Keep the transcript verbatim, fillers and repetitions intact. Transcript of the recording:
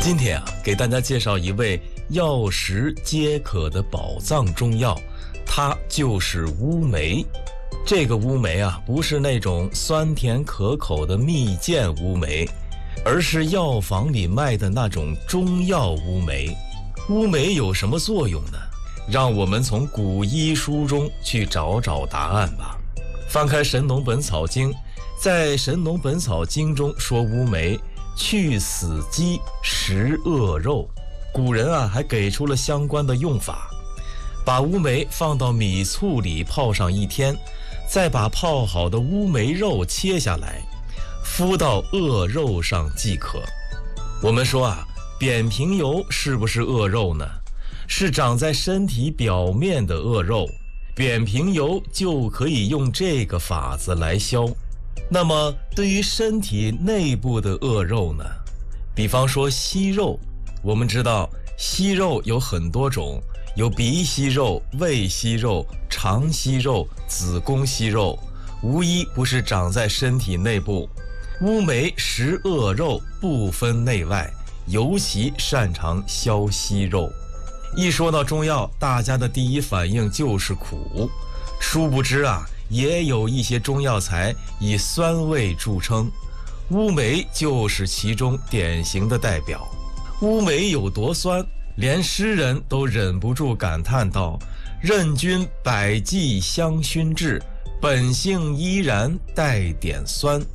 今天啊，给大家介绍一味药食皆可的宝藏中药，它就是乌梅。这个乌梅啊，不是那种酸甜可口的蜜饯乌梅，而是药房里卖的那种中药乌梅。乌梅有什么作用呢？让我们从古医书中去找找答案吧。翻开《神农本草经》，在《神农本草经》中说乌梅去死鸡，食恶肉。古人啊还给出了相关的用法，把乌梅放到米醋里泡上一天，再把泡好的乌梅肉切下来，敷到恶肉上即可。我们说啊，扁平疣是不是恶肉呢？是长在身体表面的恶肉，扁平疣就可以用这个法子来消。那么对于身体内部的恶肉呢？比方说息肉，我们知道息肉有很多种，有鼻息肉、胃息肉、肠息肉、子宫息肉，无一不是长在身体内部。乌梅食恶肉，不分内外，尤其擅长消息肉。一说到中药，大家的第一反应就是苦，殊不知啊，也有一些中药材以酸味著称，乌梅就是其中典型的代表。乌梅有多酸，连诗人都忍不住感叹道：任君百计香熏制，本性依然带点酸。